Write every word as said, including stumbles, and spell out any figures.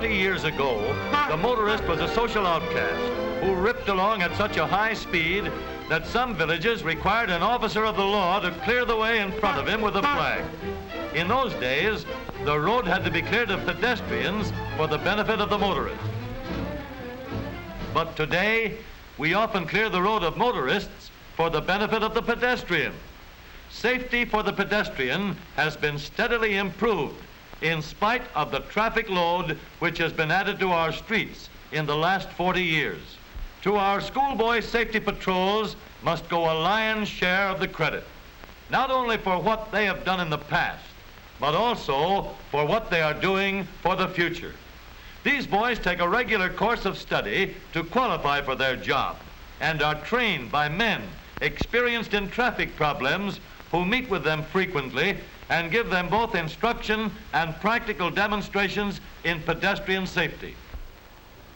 forty years ago, the motorist was a social outcast who ripped along at such a high speed that some villages required an officer of the law to clear the way in front of him with a flag. In those days, the road had to be cleared of pedestrians for the benefit of the motorist. But today, we often clear the road of motorists for the benefit of the pedestrian. Safety for the pedestrian has been steadily improved in spite of the traffic load which has been added to our streets in the last forty years. To our schoolboy safety patrols must go a lion's share of the credit, not only for what they have done in the past, but also for what they are doing for the future. These boys take a regular course of study to qualify for their job and are trained by men experienced in traffic problems who meet with them frequently and give them both instruction and practical demonstrations in pedestrian safety.